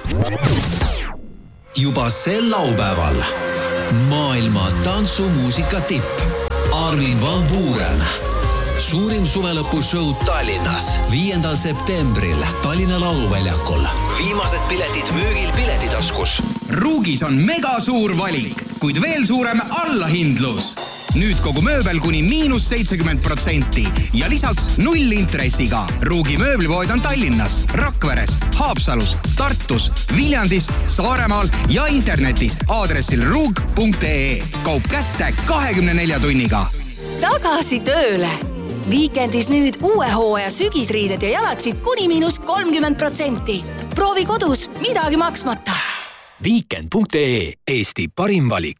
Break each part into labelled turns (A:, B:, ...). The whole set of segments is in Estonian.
A: Juba sel laupäeval maailma tantsumuusika tipp Armin van Buuren. Suurim suvelõpushow Tallinnas 5. septembril Tallinna Lauluväljakul. Viimased piletid müügil Piletitaskus.
B: Ruugis on mega suur valik, kuid veel suurem allahindlus. Nüüd kogu mööbel kuni -70% ja lisaks 0 intressiga. Ruugi mööblipood on Tallinnas, Rakveres, Haapsalus, Tartus, Viljandis, Saaremaal ja internetis aadressil ruug.ee. Kaup kätte 24 tunniga.
C: Tagasi tööle! Viikendis nüüd uue hooaja sügisriided ja jalatsid kuni -30%. Proovi kodus, midagi maksmata.
A: Weekend.ee, Eesti parim valik.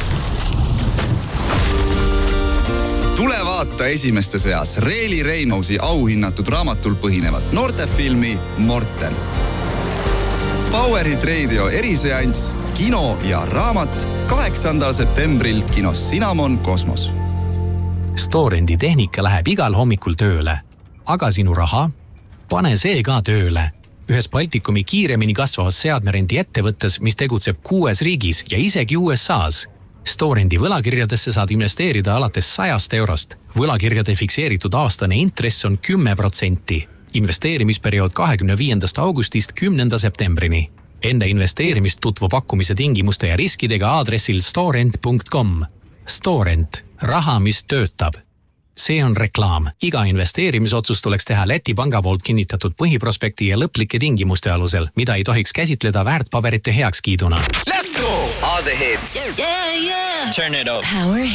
D: Tule vaata esimeste seas Reeli Reinousi auhinnatud raamatul põhinevat noortefilmi Morten. Powerit Radio eriseanss, kino ja raamat 8. septembril kinos Cinnamon Kosmos.
E: Storendi tehnika läheb igal hommikul tööle. Aga sinu raha? Pane see ka tööle. Ühes Baltikumi kiiremini kasvavas seadmerendi ettevõttes, mis tegutseb 6 riigis ja isegi USA's. Storendi võlakirjadesse saad investeerida alates 100 eurost. Võlakirjade fikseeritud aastane intress on 10%. Investeerimisperiood 25. augustist 10. septembrini. Enda investeerimist tutvu pakkumise tingimuste ja riskidega aadressil storent.com. Storent. Raha, mis töötab. See on reklaam. Iga investeerimisotsus tuleks teha Läti panga poolt kinnitatud põhiprospekti ja lõplike tingimuste alusel, mida ei tohiks käsitleda väärtpaberite heakskiiduna.
F: Let's go! All the hits.
C: Yeah.
F: Turn it up.
C: Power